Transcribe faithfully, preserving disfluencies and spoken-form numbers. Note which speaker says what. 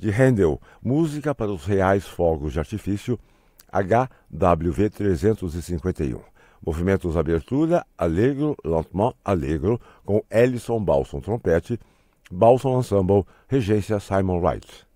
Speaker 1: de Handel, Música para os Reais Fogos de Artifício, H W V trezentos e cinquenta e um. Movimentos abertura, Allegro, Lentement, Allegro, com Ellison Balson trompete, Balson Ensemble, regência Simon Wright.